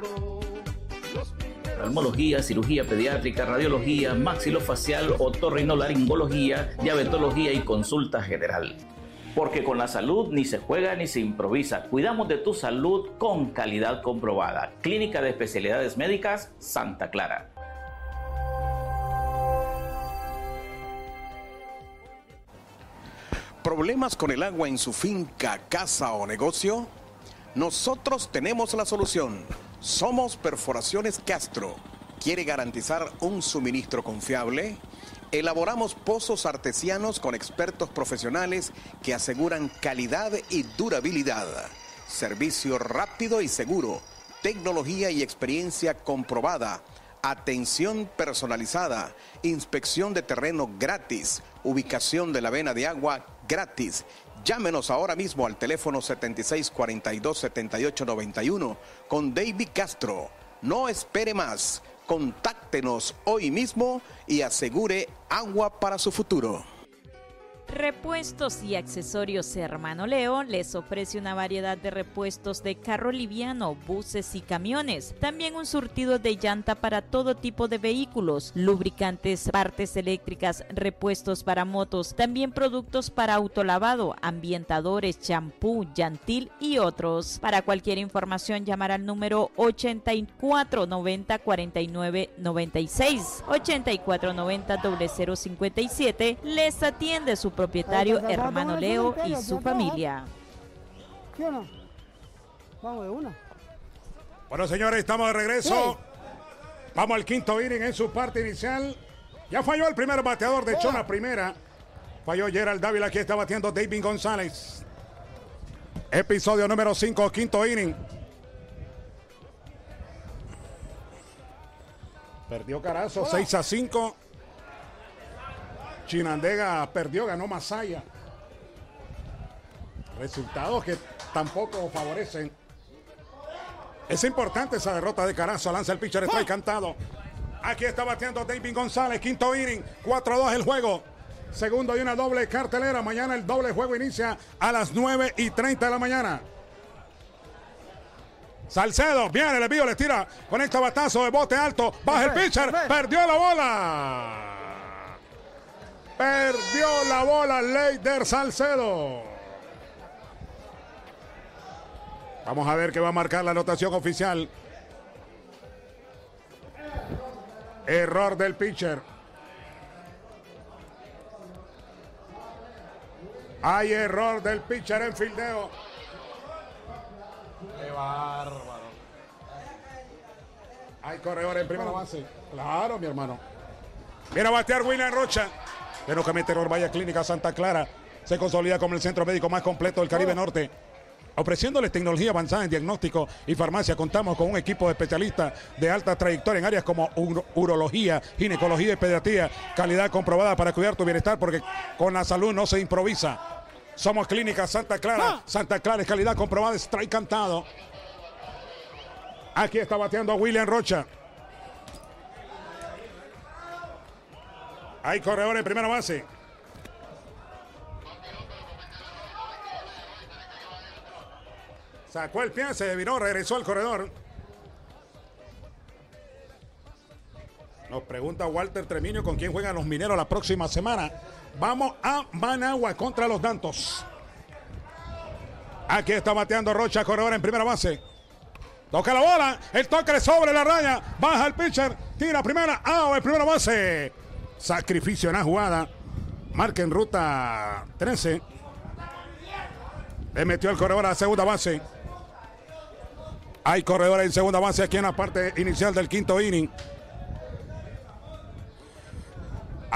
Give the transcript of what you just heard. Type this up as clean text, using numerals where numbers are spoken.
Oftalmología, cirugía pediátrica, radiología, maxilofacial, otorrinolaringología, diabetología y consulta general. Porque con la salud ni se juega ni se improvisa. Cuidamos de tu salud con calidad comprobada. Clínica de Especialidades Médicas Santa Clara. ¿Problemas con el agua en su finca, casa o negocio? Nosotros tenemos la solución. Somos Perforaciones Castro. ¿Quiere garantizar un suministro confiable? Elaboramos pozos artesianos con expertos profesionales que aseguran calidad y durabilidad. Servicio rápido y seguro. Tecnología y experiencia comprobada. Atención personalizada. Inspección de terreno gratis. Ubicación de la vena de agua gratis. Llámenos ahora mismo al teléfono 7642-7891 con David Castro. No espere más. Contáctenos hoy mismo y asegure agua para su futuro. Repuestos y accesorios Hermano Leo les ofrece una variedad de repuestos de carro liviano, buses y camiones. También un surtido de llanta para todo tipo de vehículos, lubricantes, partes eléctricas, repuestos para motos, también productos para autolavado, ambientadores, champú, llantil y otros. Para cualquier información llamar al número 8490-4996, 8490-0057. Les atiende su propietario Hermano Leo y su familia. ¿Sí o no? Vamos de una. Bueno, señores, estamos de regreso. Vamos al quinto inning en su parte inicial. Ya falló el primer bateador, de hecho la primera. Falló Gerald Dávila, aquí está batiendo David González. Episodio número 5, quinto inning. Perdió Carazo, 6-5. Chinandega perdió, ganó Masaya. Resultados que tampoco favorecen. Es importante esa derrota de Carazo. Lanza el pitcher, está cantado. Aquí está bateando David González, quinto inning, 4-2 el juego. Segundo y una doble cartelera. Mañana el doble juego inicia a las 9:30 de la mañana. Salcedo, viene el envío, le tira, conecta batazo de bote alto, baja el pitcher, perdió la bola. Perdió la bola Leider Salcedo. Vamos a ver qué va a marcar la anotación oficial. Error del pitcher. Hay error del pitcher en fildeo. Qué bárbaro. Hay corredor en primera base. Claro, mi hermano. Viene a batear William Rocha. Pero que mete error, vaya Clínica Santa Clara. Se consolida como el centro médico más completo del Caribe Norte. Ofreciéndoles tecnología avanzada en diagnóstico y farmacia, contamos con un equipo de especialistas de alta trayectoria en áreas como urología, ginecología y pediatría. Calidad comprobada para cuidar tu bienestar, porque con la salud no se improvisa. Somos Clínica Santa Clara. Santa Clara es calidad comprobada, strike cantado. Aquí está bateando William Rocha. Hay corredor en primera base. Sacó el pie, se viró, regresó al corredor. Nos pregunta Walter Tremiño con quién juegan los Mineros la próxima semana. Vamos a Managua contra los Dantos. Aquí está bateando Rocha, corredor en primera base. Toca la bola, el toque sobre la raya, baja el pitcher, tira primera, out en primera base. Sacrificio en la jugada. Marca en ruta 13. Le metió el corredor a la segunda base. Hay corredor en segunda base aquí en la parte inicial del quinto inning.